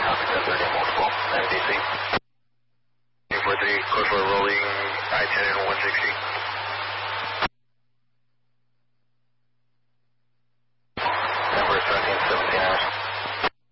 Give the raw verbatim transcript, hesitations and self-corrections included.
Copy ten thirty multiple, M D C. two four three, code for rolling I ten and one sixty. Number seventeen, seventeen hours.